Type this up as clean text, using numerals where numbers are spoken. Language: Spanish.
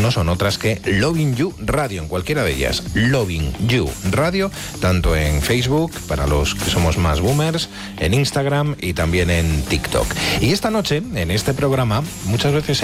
no son otras que Loving You Radio, en cualquiera de ellas. Loving You Radio, tanto en Facebook, para los que somos más boomers, en Instagram y también en TikTok. Y esta noche, en este programa, muchas veces